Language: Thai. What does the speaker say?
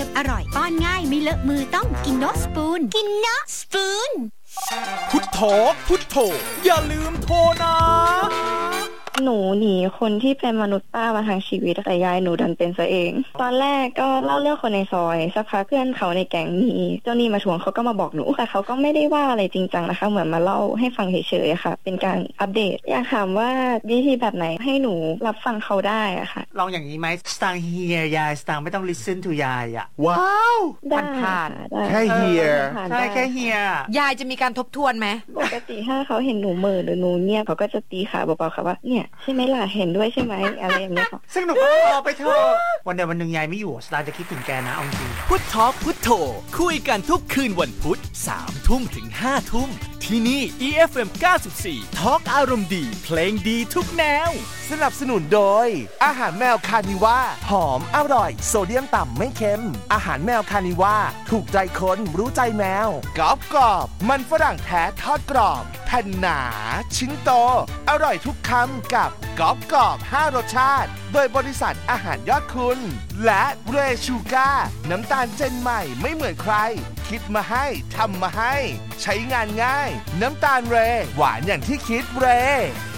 มอร่อยป้อนง่ายไม่เลอะมือต้องกินโนสปูนพุทโธพุทโธอย่าลืมโทรนะหนูหนีคนที่เป็นมนุษย์ป้ามาทางชีวิตแต่ยายหนูดันเป็นซะเองตอนแรกก็เล่าเรื่องคนในซอยสักพักเพื่อนเขาในแก๊งมีเจ้าหนี้มาทวงเขาก็มาบอกหนูแต่เขาก็ไม่ได้ว่าอะไรจริงจังนะคะเหมือนมาเล่าให้ฟังเฉยๆค่ะเป็นการอัปเดตอยากถามว่าวิธีแบบไหนให้หนูรับฟังเขาได้อะค่ะลองอย่างนี้ไหมสตางค์เฮียยายสตางค์ไม่ต้อง listen to ยายอ่ะว้าวผ่านแค่เฮียใช่แค่เฮียยายจะมีการทบทวนไหมปกติถ้าเขาเห็นหนูเหม่อหรือหนูเงียบเขาก็จะตีขาเบาๆค่ะว่าเนี่ยใช่ไหมล่ะเห็นด้วยใช่ไหมอะไรอย่างเงี้ยค่ะซึ่งหนูก็รอไปเถอะวันใดวันหนึ่งยายไม่อยู่สตาร์จะคิดถึงแกนะเอาจริงพุทโธพุทโธคุยกันทุกคืนวันพุธ 3 ทุ่มถึง 5 ทุ่มที่นี่ EFM 94 ทอล์กอารมณ์ดีเพลงดีทุกแนวสนับสนุนโดยอาหารแมวคานิว่าหอมอร่อยโซเดียมต่ำไม่เค็มอาหารแมวคานิว่าถูกใจคนรู้ใจแมวกรอบกรอบมันฝรั่งแท้ทอดกรอบแผ่นหนาชิ้นโตอร่อยทุกคำกับกรอบกรอบ5รสชาติโดยบริษัทอาหารยอดคุณและเรชูก้าน้ำตาลเจนใหม่ไม่เหมือนใครคิดมาให้ทำมาให้ใช้งานง่ายน้ำตาลเรหวานอย่างที่คิดเร